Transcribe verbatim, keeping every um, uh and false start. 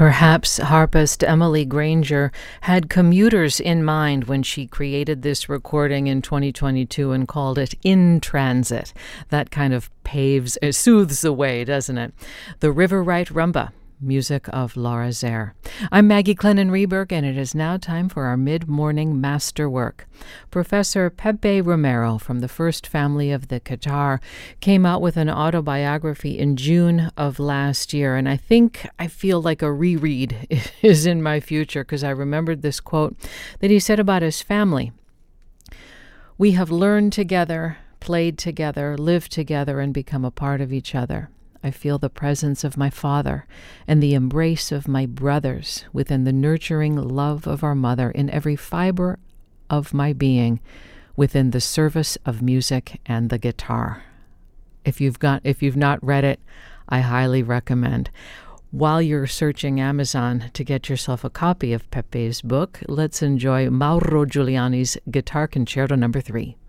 Perhaps harpist Emily Granger had commuters in mind when she created this recording in twenty twenty-two and called it In Transit. That kind of paves, uh, soothes the way, doesn't it? The River Right Rumba, music of Laura Zare. I'm Maggie Clennon Reberg, and it is now time for our mid-morning masterwork. Professor Pepe Romero from the First Family of the Guitar came out with an autobiography in June of last year, and I think I feel like a reread is in my future because I remembered this quote that he said about his family. "We have learned together, played together, lived together, and become a part of each other. I feel the presence of my father and the embrace of my brothers within the nurturing love of our mother in every fiber of my being, within the service of music and the guitar." If you've got, if you've not read it, I highly recommend. While you're searching Amazon to get yourself a copy of Pepe's book, let's enjoy Mauro Giuliani's Guitar Concerto Number Three.